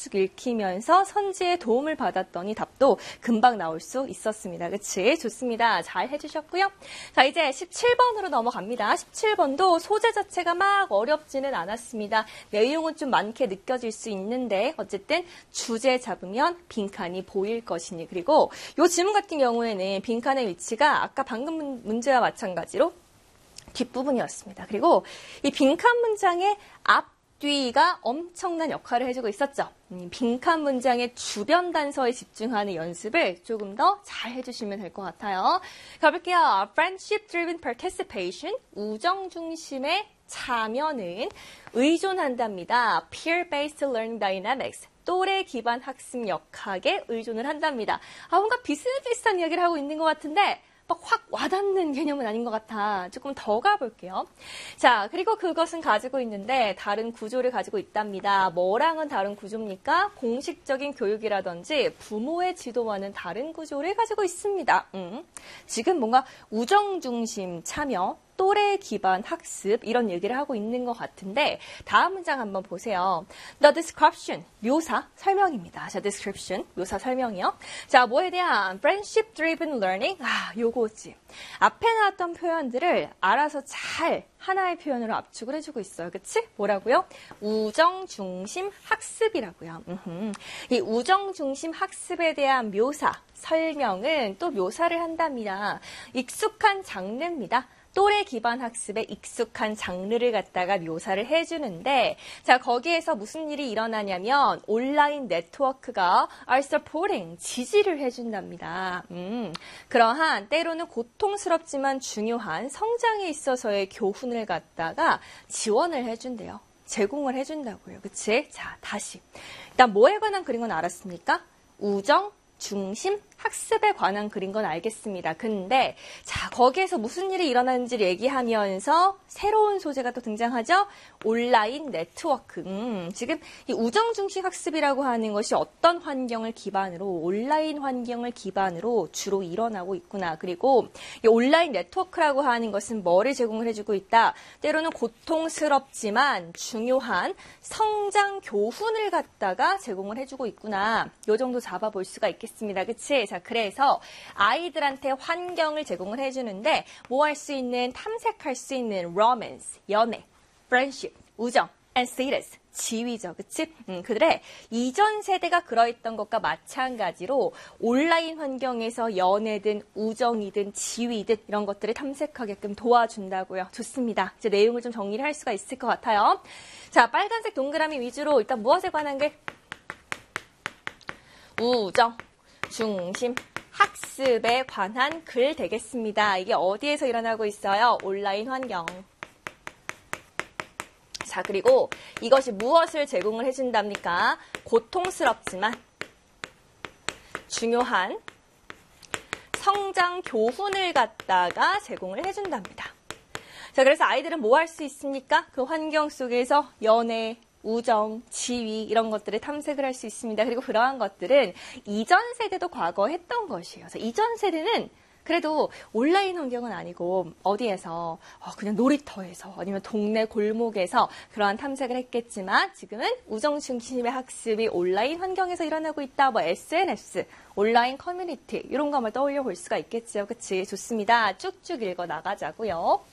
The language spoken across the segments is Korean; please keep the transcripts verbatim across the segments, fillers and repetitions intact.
쭉쭉 읽히면서 선지의 도움을 받았더니 답도 금방 나올 수 있었습니다. 그치? 좋습니다. 잘 해주셨고요. 자, 이제 십칠 번으로 넘어갑니다. 십칠 번도 소재 자체가 막 어렵지는 않았습니다. 내용은 좀 많게 느껴질 수 있는데 어쨌든 주제 잡으면 빈칸이 보일 것이니, 그리고 이 지문 같은 경우에는 빈칸의 위치가 아까 방금 문제와 마찬가지로 뒷부분이었습니다. 그리고 이 빈칸 문장의 앞, 뒤가 엄청난 역할을 해주고 있었죠. 음, 빈칸 문장의 주변 단서에 집중하는 연습을 조금 더 잘 해주시면 될 것 같아요. 가볼게요. Friendship-driven participation, 우정 중심의 참여는 의존한답니다. Peer-based learning dynamics, 또래 기반 학습 역학에 의존을 한답니다. 아, 뭔가 비슷비슷한 이야기를 하고 있는 것 같은데 막 확 와닿는 개념은 아닌 것 같아. 조금 더 가볼게요. 자, 그리고 그것은 가지고 있는데 다른 구조를 가지고 있답니다. 뭐랑은 다른 구조입니까? 공식적인 교육이라든지 부모의 지도와는 다른 구조를 가지고 있습니다. 음. 지금 뭔가 우정 중심 참여, 또래 기반 학습 이런 얘기를 하고 있는 것 같은데 다음 문장 한번 보세요. The description, 묘사, 설명입니다. 자, description, 묘사, 설명이요. 자, 뭐에 대한 friendship driven learning? 아, 요거지. 앞에 나왔던 표현들을 알아서 잘 하나의 표현으로 압축을 해주고 있어요. 그치? 뭐라고요? 우정 중심 학습이라고요. 음흠. 이 우정 중심 학습에 대한 묘사, 설명은 또 묘사를 한답니다. 익숙한 장르입니다. 또래 기반 학습에 익숙한 장르를 갖다가 묘사를 해주는데, 자, 거기에서 무슨 일이 일어나냐면 온라인 네트워크가 are supporting, 지지를 해준답니다. 음, 그러한 때로는 고통스럽지만 중요한 성장에 있어서의 교훈을 갖다가 지원을 해준대요. 제공을 해준다고요. 그치? 자, 다시. 일단 뭐에 관한 그린 건 알았습니까? 우정 중심 학습에 관한 그린 건 알겠습니다. 근데 자, 거기에서 무슨 일이 일어나는지를 얘기하면서 새로운 소재가 또 등장하죠. 온라인 네트워크. 음, 지금 이 우정 중심 학습이라고 하는 것이 어떤 환경을 기반으로, 온라인 환경을 기반으로 주로 일어나고 있구나. 그리고 이 온라인 네트워크라고 하는 것은 뭐를 제공을 해주고 있다. 때로는 고통스럽지만 중요한 성장 교훈을 갖다가 제공을 해주고 있구나. 이 정도 잡아볼 수가 있겠습니다. 그치? 자, 그래서 아이들한테 환경을 제공을 해주는데 뭐 할 수 있는, 탐색할 수 있는 romance, 연애, friendship, 우정, and status, 지위죠. 그치? 음, 그들의 이전 세대가 그러했던 것과 마찬가지로 온라인 환경에서 연애든 우정이든 지위든 이런 것들을 탐색하게끔 도와준다고요. 좋습니다. 이제 내용을 좀 정리를 할 수가 있을 것 같아요. 자, 빨간색 동그라미 위주로 일단 무엇에 관한 게? 우정 중심 학습에 관한 글 되겠습니다. 이게 어디에서 일어나고 있어요? 온라인 환경. 자, 그리고 이것이 무엇을 제공을 해준답니까? 고통스럽지만 중요한 성장 교훈을 갖다가 제공을 해준답니다. 자, 그래서 아이들은 뭐 할 수 있습니까? 그 환경 속에서 연애, 우정, 지위 이런 것들을 탐색을 할 수 있습니다. 그리고 그러한 것들은 이전 세대도 과거에 했던 것이에요. 그래서 이전 세대는 그래도 온라인 환경은 아니고 어디에서 그냥 놀이터에서 아니면 동네 골목에서 그러한 탐색을 했겠지만 지금은 우정 중심의 학습이 온라인 환경에서 일어나고 있다. 뭐 에스엔에스, 온라인 커뮤니티 이런 거 한번 떠올려 볼 수가 있겠죠. 그치? 좋습니다. 쭉쭉 읽어 나가자고요.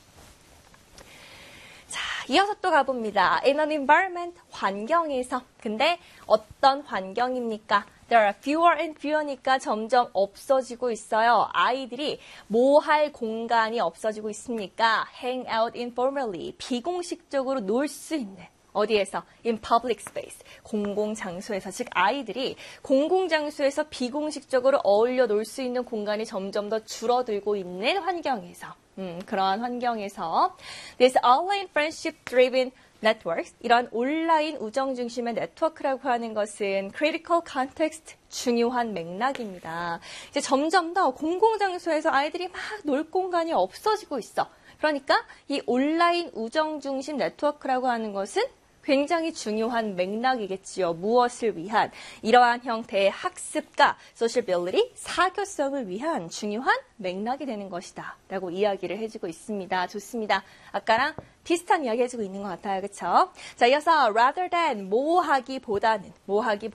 자, 이어서 또 가봅니다. In an environment, 환경에서. 근데 어떤 환경입니까? There are fewer and fewer니까 점점 없어지고 있어요. 아이들이 뭐 할 공간이 없어지고 있습니까? Hang out informally, 비공식적으로 놀 수 있는. 어디에서? In public space, 공공장소에서. 즉 아이들이 공공장소에서 비공식적으로 어울려 놀 수 있는 공간이 점점 더 줄어들고 있는 환경에서. 음, 그러한 환경에서 This online friendship-driven networks, 이런 온라인 우정 중심의 네트워크라고 하는 것은 critical context, 중요한 맥락입니다. 이제 점점 더 공공장소에서 아이들이 막 놀 공간이 없어지고 있어. 그러니까 이 온라인 우정 중심 네트워크라고 하는 것은 굉장히 중요한 맥락이겠지요. 무엇을 위한? 이러한 형태의 학습과 소셜빌리티, 사교성을 위한 중요한 맥락이 되는 것이다. 라고 이야기를 해주고 있습니다. 좋습니다. 아까랑 비슷한 이야기 해주고 있는 것 같아요. 그렇죠? 자, 이어서 rather than, 뭐 하기보다는, 뭐 하기보다는